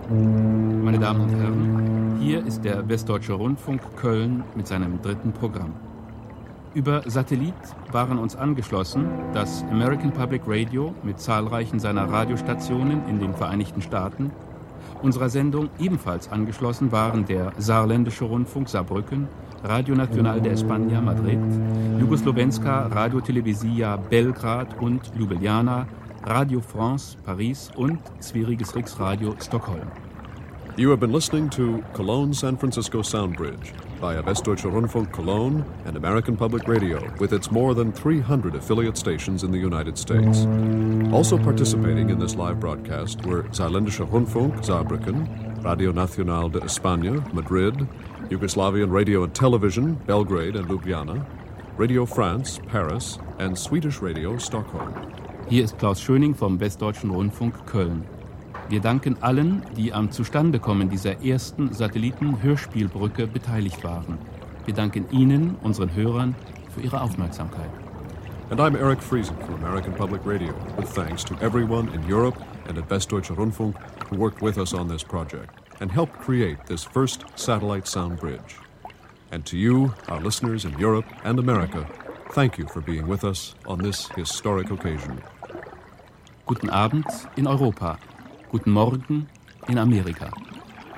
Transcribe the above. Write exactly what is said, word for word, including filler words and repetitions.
Meine Damen und Herren, hier ist der Westdeutsche Rundfunk Köln mit seinem dritten Programm. Über Satellit waren uns angeschlossen das American Public Radio mit zahlreichen seiner Radiostationen in den Vereinigten Staaten. Unserer Sendung ebenfalls angeschlossen waren der Saarländische Rundfunk Saarbrücken, Radio Nacional de España Madrid, Jugoslowenska Radio Televizija Belgrad und Ljubljana, Radio France Paris und Sveriges Riksradio Stockholm. You have been listening to Cologne San Francisco Sound Bridge via Westdeutscher Rundfunk Cologne and American Public Radio with its more than three hundred affiliate stations in the United States. Also participating in this live broadcast were Saarländischer Rundfunk Saarbrücken, Radio Nacional de España Madrid, Yugoslavian Radio and Television Belgrade and Ljubljana, Radio France Paris and Swedish Radio Stockholm. Hier ist Klaus Schöning vom Westdeutschen Rundfunk Köln. Wir danken allen, die am Zustandekommen dieser ersten Satelliten-Hörspielbrücke beteiligt waren. Wir danken Ihnen, unseren Hörern, für Ihre Aufmerksamkeit. And I'm Eric Friesen from American Public Radio, with thanks to everyone in Europe and at Westdeutscher Rundfunk who worked with us on this project and helped create this first satellite sound bridge. And to you, our listeners in Europe and America, thank you for being with us on this historic occasion. Guten Abend in Europa. Guten Morgen in Amerika.